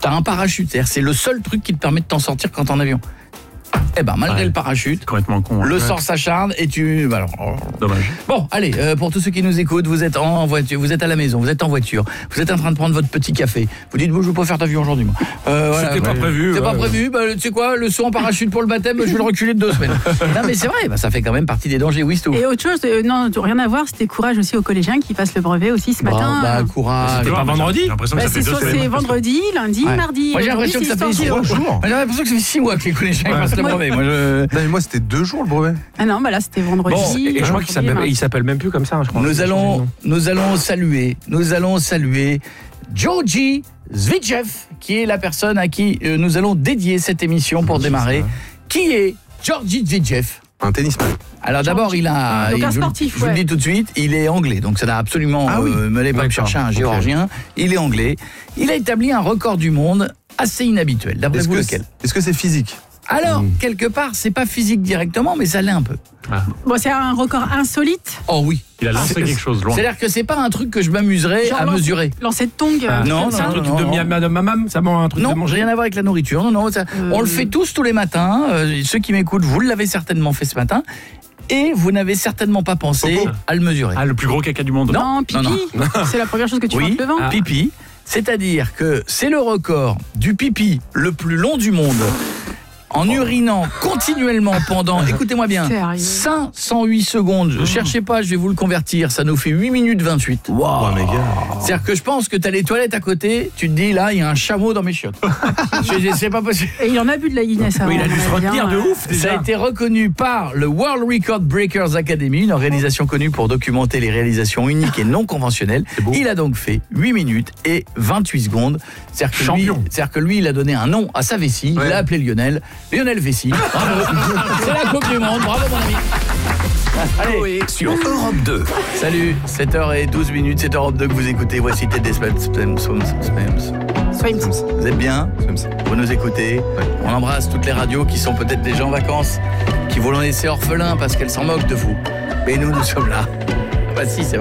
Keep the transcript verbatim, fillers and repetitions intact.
t'as un parachute, c'est-à-dire c'est le seul truc qui te permet de t'en sortir quand t'es en avion. Eh ben, malgré ouais, le parachute, complètement con, le ouais. sort s'acharne et tu... Alors, dommage. Bon, allez, euh, pour tous ceux qui nous écoutent, vous êtes en voiture, vous êtes à la maison, vous êtes en voiture, vous êtes en train de prendre votre petit café. Vous dites, bon, je veux pas faire d'avion aujourd'hui, moi. Euh, voilà, C'était ouais. pas prévu. C'est ouais. pas prévu, bah, tu sais quoi, le saut en parachute pour le baptême, je vais le reculer de deux semaines. Non, mais c'est vrai, bah, ça fait quand même partie des dangers, oui, c'est tout. Et autre chose, euh, non, rien à voir, c'était courage aussi aux collégiens qui passent le brevet aussi ce matin. Bah, euh. courage. C'était pas vendredi. J'ai l'impression que Bah, ça fait c'est deux soit semaines. c'est vendredi, lundi, Ouais. mardi. Moi, j'ai l'impression que ça fait six jours. jours. J'ai l'impression que ça fait six mois que les collégiens Ouais. passent le brevet. Moi, je... Non, mais moi, c'était deux jours le brevet. Ah non, bah là, c'était vendredi. Bon, Et je crois euh, qu'il s'appelle, mardi. il s'appelle même plus comme ça, je crois. Nous allons, nous allons saluer, nous allons saluer Georgi Zvichev, qui est la personne à qui euh, nous allons dédier cette émission pour démarrer. Qui est Georgi Zvichev? Un tennisman. Alors d'abord, il a, Donc il- un je, sportif, je vous le ouais. dis tout de suite, il est anglais, donc ça n'a absolument, Ah oui. euh, me l'est pas me D'accord. chercher un Ok. géorgien, il est anglais. Il a établi un record du monde assez inhabituel. D'après Est-ce vous que lequel? c'est- est-ce que c'est physique? Alors, quelque part, c'est pas physique directement, mais ça l'est un peu. Bon, c'est un record insolite. Oh oui. Il a lancé quelque chose loin. C'est-à-dire que c'est pas un truc que je m'amuserais Genre à lancer- mesurer. Lancer de tongs. Ah, euh, non, comme non, ça. Un truc non, de non. miam de mamam, ça ment un truc de Non, manger. rien à voir avec la nourriture. Non, non, ça- Euh, on le fait tous tous les matins. Euh, ceux qui m'écoutent, vous l'avez certainement fait ce matin. Et vous n'avez certainement pas pensé Popo. à le mesurer. Ah, le plus gros caca du monde. Non. Non, pipi. non, C'est la première chose que tu Oui, vois devant. Ah. pipi. C'est-à-dire que c'est le record du pipi le plus long du monde. En urinant continuellement pendant, écoutez-moi bien, Sérieux cinq cent huit secondes. Cherchez pas, je vais vous le convertir. Ça nous fait huit minutes vingt-huit. Oh, mes gars. C'est-à-dire que je pense que tu as les toilettes à côté, tu te dis là, il y a un chameau dans mes chiottes. Je dis, c'est pas possible. Et il en a bu de la Guinness avant. Oui, il a dû se on va retenir dire, de euh, ouf Ça déjà. a été reconnu par le World Record Breakers Academy, une organisation connue pour documenter les réalisations uniques et non conventionnelles. Il a donc fait huit minutes et vingt-huit secondes. C'est-à-dire que, lui, Champion. c'est-à-dire que lui, il a donné un nom à sa vessie. Ouais. Il l'a appelé Lionel. Lionel Vessie. Bravo. C'est la Coupe du Monde. Bravo, mon ami. Allez, Sur Europe deux. salut. sept heures douze minutes, c'est Europe deux que vous écoutez. Voici Ted Desmond. Swims. Vous êtes bien? Vous nous écoutez? On embrasse toutes les radios qui sont peut-être déjà en vacances, qui vous l'ont laissé orphelin parce qu'elles s'en moquent de vous. Mais nous, nous sommes là. Bah si, c'est vrai.